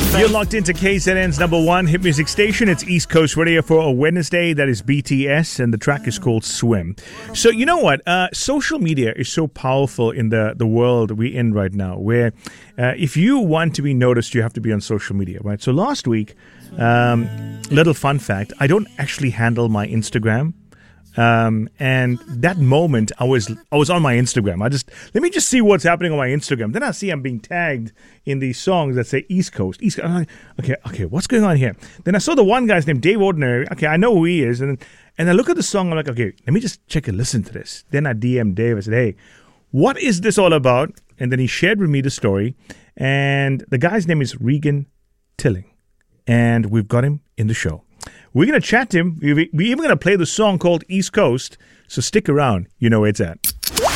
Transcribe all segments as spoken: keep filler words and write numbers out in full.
You're locked into K Z N's number one hit music station. It's East Coast Radio for a Wednesday. That is B T S, and the track is called Swim. So you know what? Uh, social media is so powerful in the, the world we're in right now, where uh, if you want to be noticed, you have to be on social media, right? So last week, um, little fun fact, I don't actually handle my Instagram. Um, and that moment, I was I was on my Instagram. I just let me just see what's happening on my Instagram. Then I see I'm being tagged in these songs that say East Coast, East Coast. I'm like, okay, okay, what's going on here? Then I saw the one guy's name, Dave Ordinary. Okay, I know who he is, and and I look at the song. I'm like, okay, let me just check and listen to this. Then I D M'd Dave. I said, hey, what is this all about? And then he shared with me the story. And the guy's name is Regan Tilling, and we've got him in the show. We're going to chat to him. We're even going to play the song called East Coast. So stick around. You know where it's at.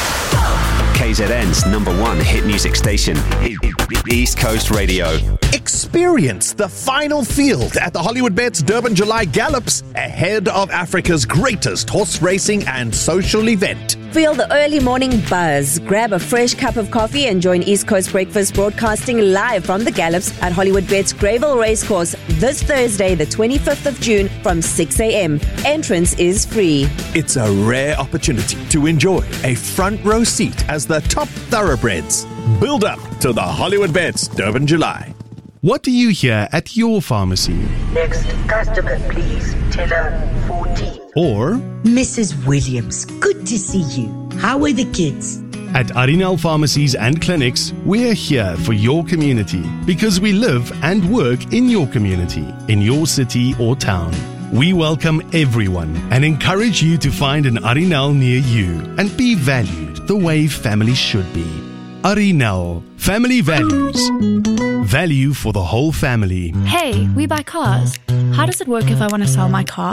K Z N's number one hit music station, East Coast Radio. Experience the final field at the Hollywood Bets Durban July Gallops ahead of Africa's greatest horse racing and social event. Feel the early morning buzz. Grab a fresh cup of coffee and join East Coast Breakfast broadcasting live from the Gallops at Hollywood Bets Greyville Racecourse this Thursday, the twenty-fifth of June from six a.m. Entrance is free. It's a rare opportunity to enjoy a front row seat as the top thoroughbreds build up to the Hollywood Bets Durban July. What do you hear at your pharmacy? Next customer, please. Teller fourteen. Or Missus Williams, good to see you. How are the kids? at Arinal Pharmacies and Clinics, we're here for your community because we live and work in your community, in your city or town. We welcome everyone and encourage you to find an Arinal near you and be valued the way family should be. Arinal, family values. Value for the whole family. Hey, we buy cars. How does it work if I want to sell my car?